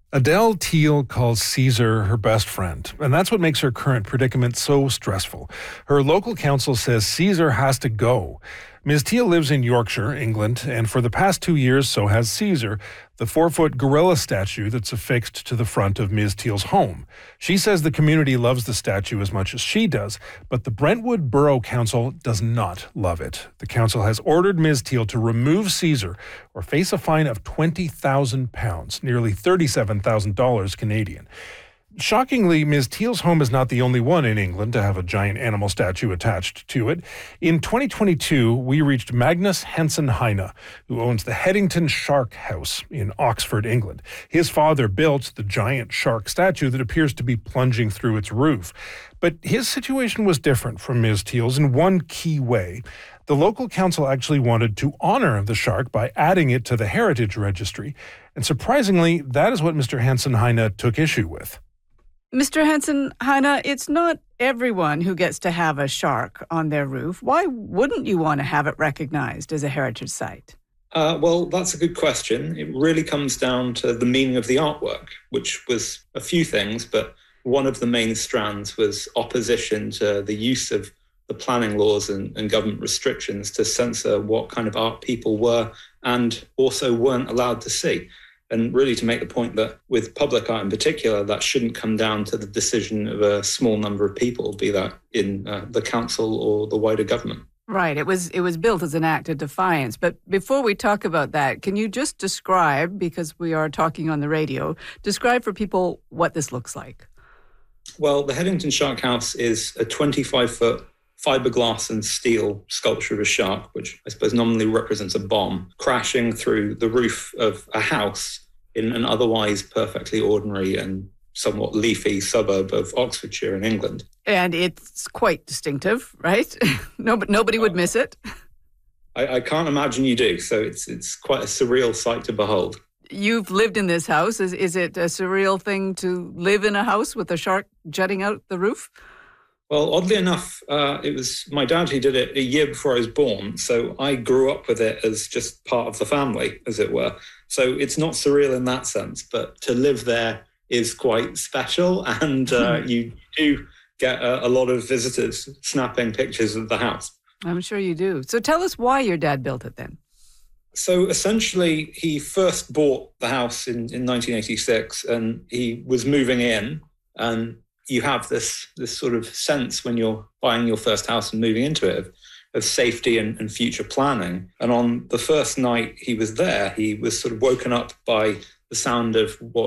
Adele Teal calls Caesar her best friend, and that's what makes her current predicament so stressful. Her local council says Caesar has to go. Ms. Teal lives in Yorkshire, England, and for the past 2 years, so has Caesar, the 4-foot gorilla statue that's affixed to the front of Ms. Teal's home. She says the community loves the statue as much as she does, but the Brentwood Borough Council does not love it. The council has ordered Ms. Teal to remove Caesar or face a fine of £20,000, nearly $37,000 Canadian. Shockingly, Ms. Teal's home is not the only one in England to have a giant animal statue attached to it. In 2022, we reached Magnus Hansen Heine, who owns the Headington Shark House in Oxford, England. His father built the giant shark statue that appears to be plunging through its roof. But his situation was different from Ms. Teal's in one key way. The local council actually wanted to honor the shark by adding it to the Heritage Registry. And surprisingly, that is what Mr. Hansen Heine took issue with. Mr. Hansen Heine, it's not everyone who gets to have a shark on their roof. Why wouldn't you want to have it recognized as a heritage site? Well, that's a good question. It really comes down to the meaning of the artwork, which was a few things, but one of the main strands was opposition to the use of the planning laws and government restrictions to censor what kind of art people were and also weren't allowed to see. And really to make the point that with public art in particular, that shouldn't come down to the decision of a small number of people, be that in the council or the wider government. Right. It was built as an act of defiance. But before we talk about that, can you just describe, because we are talking on the radio, describe for people what this looks like? Well, the Headington Shark House is a 25-foot fiberglass and steel sculpture of a shark, which I suppose nominally represents a bomb, crashing through the roof of a house in an otherwise perfectly ordinary and somewhat leafy suburb of Oxfordshire in England. And it's quite distinctive, right? Nobody would miss it. I can't imagine you do, so it's quite a surreal sight to behold. You've lived in this house. Is it a surreal thing to live in a house with a shark jutting out the roof? Well, oddly enough, it was my dad who did it a year before I was born, so I grew up with it as just part of the family, as it were. So it's not surreal in that sense, but to live there is quite special, and you do get a lot of visitors snapping pictures of the house. I'm sure you do. So tell us why your dad built it then. So essentially, he first bought the house in 1986, and he was moving in, and you have this sort of sense when you're buying your first house and moving into it of safety and future planning. And on the first night he was there, he was sort of woken up by the sound of what